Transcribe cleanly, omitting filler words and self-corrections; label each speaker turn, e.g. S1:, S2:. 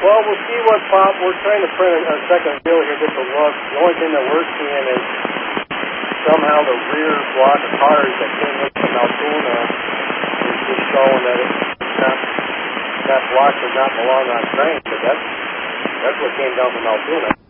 S1: Well, we'll see what pop. We're trying to print a second wheel here just to look. The only thing that we're seeing is somehow the rear block of cars that came in from Altoona is just showing that that block does not belong on train, but that's what came down from Altoona.